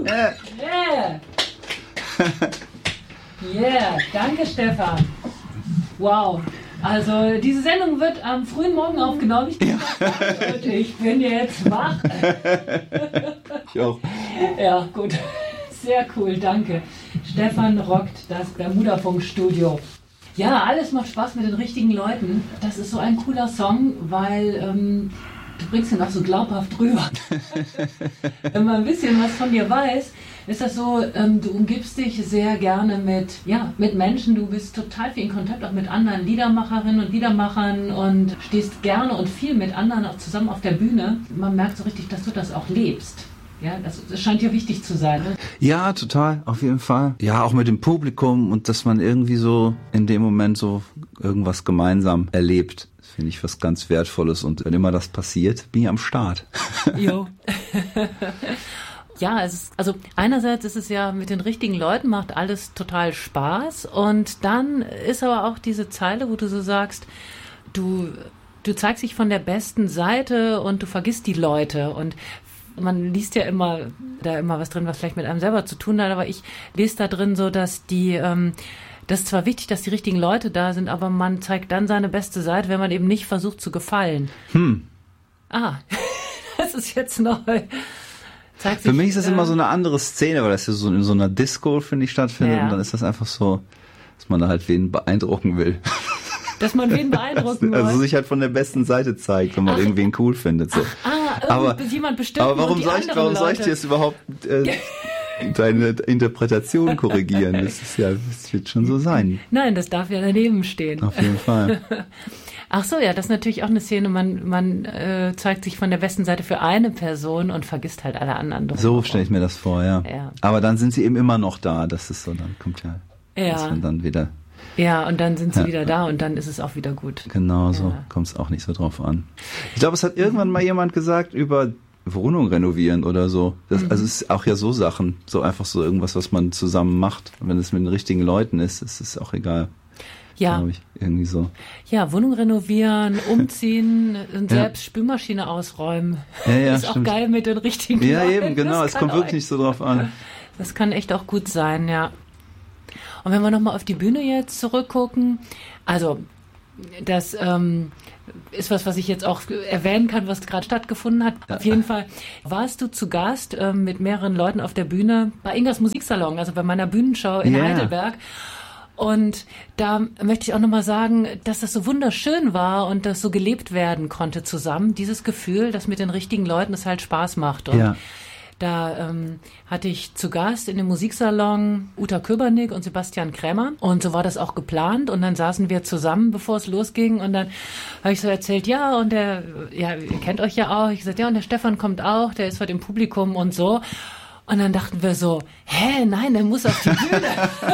Yeah. Yeah, danke Stefan. Wow. Also diese Sendung wird am frühen Morgen aufgenommen. Und ich bin jetzt wach. Ich auch. Ja, gut. Sehr cool, danke. Stefan rockt das Bermuda-Funk-Studio. Ja, alles macht Spaß mit den richtigen Leuten. Das ist so ein cooler Song, weil du bringst ihn auch so glaubhaft rüber. Wenn man ein bisschen was von dir weiß, ist das so, du umgibst dich sehr gerne mit Menschen. Du bist total viel in Kontakt auch mit anderen Liedermacherinnen und Liedermachern und stehst gerne und viel mit anderen auch zusammen auf der Bühne. Man merkt so richtig, dass du das auch lebst. Ja, das scheint dir wichtig zu sein. Ne? Ja, total, auf jeden Fall. Ja, auch mit dem Publikum und dass man irgendwie so in dem Moment so irgendwas gemeinsam erlebt. Das finde ich was ganz Wertvolles und wenn immer das passiert, bin ich am Start. Jo. Ja, also einerseits ist es ja mit den richtigen Leuten macht alles total Spaß und dann ist aber auch diese Zeile, wo du so sagst, du zeigst dich von der besten Seite und du vergisst die Leute und man liest ja immer was drin, was vielleicht mit einem selber zu tun hat, aber ich lese da drin so, dass das ist zwar wichtig, dass die richtigen Leute da sind, aber man zeigt dann seine beste Seite, wenn man eben nicht versucht zu gefallen. Das ist jetzt neu. Für mich ist das immer so eine andere Szene, weil das ja so in so einer Disco, finde ich, stattfindet und dann ist das einfach so, dass man da halt wen beeindrucken will. Dass man wen beeindrucken will. Also sich halt von der besten Seite zeigt, wenn man irgendwen cool findet. So. Jemand bestimmt. Aber warum soll ich dir jetzt überhaupt deine Interpretation korrigieren? Das wird schon so sein. Nein, das darf ja daneben stehen. Auf jeden Fall. Ach so, ja, das ist natürlich auch eine Szene, man zeigt sich von der besten Seite für eine Person und vergisst halt alle anderen. So stelle ich mir das vor, ja. Aber dann sind sie eben immer noch da, das ist so, dann kommt dass man dann wieder... Ja, und dann sind sie wieder da und dann ist es auch wieder gut. Genau, so kommt es auch nicht so drauf an. Ich glaube, es hat irgendwann mal jemand gesagt über Wohnung renovieren oder so. Also es ist auch ja so Sachen, so einfach so irgendwas, was man zusammen macht. Und wenn es mit den richtigen Leuten ist es auch egal. Ja. Glaube ich, irgendwie so. Ja, Wohnung renovieren, umziehen, selbst Spülmaschine ausräumen. Ja, ist stimmt. Auch geil mit den richtigen Leuten. Ja, eben, genau. Es kommt wirklich nicht so drauf an. Das kann echt auch gut sein, ja. Und wenn wir nochmal auf die Bühne jetzt zurückgucken, also das ist was ich jetzt auch erwähnen kann, was gerade stattgefunden hat. Auf jeden Fall warst du zu Gast mit mehreren Leuten auf der Bühne bei Ingers Musiksalon, also bei meiner Bühnenshow in Heidelberg. Und da möchte ich auch nochmal sagen, dass das so wunderschön war und das so gelebt werden konnte zusammen. Dieses Gefühl, dass mit den richtigen Leuten es halt Spaß macht. Und da hatte ich zu Gast in dem Musiksalon Uta Köbernick und Sebastian Krämer. Und so war das auch geplant. Und dann saßen wir zusammen, bevor es losging. Und dann habe ich so erzählt, ja, und ihr kennt euch ja auch. Ich gesagt, ja, und der Stefan kommt auch, der ist vor dem Publikum und so. Und dann dachten wir so, nein, der muss auf die Bühne.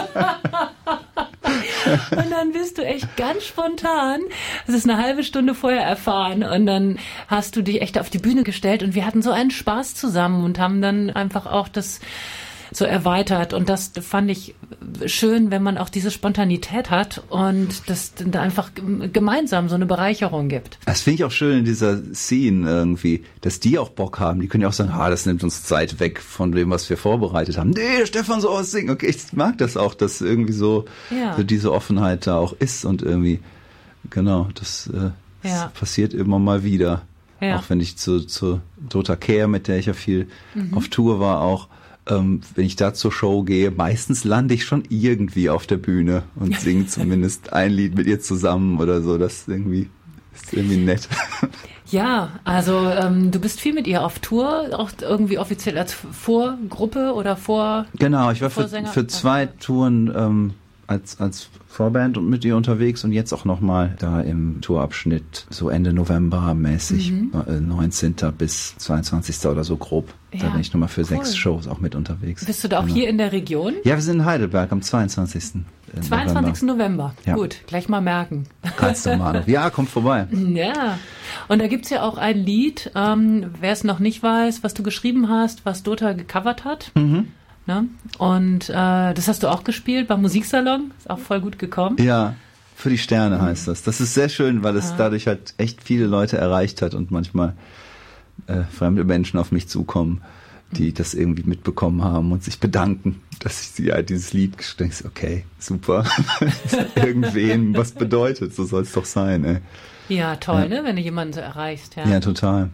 Und dann bist du echt ganz spontan, das ist eine halbe Stunde vorher erfahren und dann hast du dich echt auf die Bühne gestellt und wir hatten so einen Spaß zusammen und haben dann einfach auch das so erweitert und das fand ich schön, wenn man auch diese Spontanität hat und das dann einfach gemeinsam so eine Bereicherung gibt. Das finde ich auch schön in dieser Szene irgendwie, dass die auch Bock haben. Die können ja auch sagen, das nimmt uns Zeit weg von dem, was wir vorbereitet haben. Nee, Stefan soll was singen. Okay, ich mag das auch, dass irgendwie so diese Offenheit da auch ist und irgendwie, genau, das passiert immer mal wieder. Ja. Auch wenn ich zu Dota Kehr, mit der ich ja viel auf Tour war auch, wenn ich da zur Show gehe, meistens lande ich schon irgendwie auf der Bühne und singe zumindest ein Lied mit ihr zusammen oder so. Das ist irgendwie nett. Ja, also du bist viel mit ihr auf Tour, auch irgendwie offiziell als Vorgruppe oder vor... Genau, ich war für 2 Touren als Vorband und mit ihr unterwegs und jetzt auch nochmal da im Tourabschnitt, so Ende November mäßig, 19. bis 22. oder so grob. Da bin ich nochmal für 6 Shows auch mit unterwegs. Bist du da auch hier in der Region? Ja, wir sind in Heidelberg am 22. 22. November. Ja. Gut, gleich mal merken. Kannst du mal. Ja, kommt vorbei. Ja, und da gibt's ja auch ein Lied, wer es noch nicht weiß, was du geschrieben hast, was Dota gecovert hat. Ne? Und das hast du auch gespielt beim Musiksalon, ist auch voll gut gekommen. Ja, für die Sterne heißt das. Das ist sehr schön, weil es dadurch halt echt viele Leute erreicht hat und manchmal fremde Menschen auf mich zukommen, die das irgendwie mitbekommen haben und sich bedanken, dass ich sie dieses Lied gestellt habe. Okay, super. Irgendwem was bedeutet, so soll es doch sein. Ey. Ja, toll, ne? Wenn du jemanden so erreichst. Ja, total.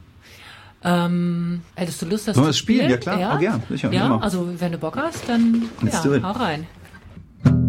Hättest du Lust, das Sollen wir zu das spielen? spielen? Ja, klar. Ja, sicher. ja, also wenn du Bock hast, dann hau rein.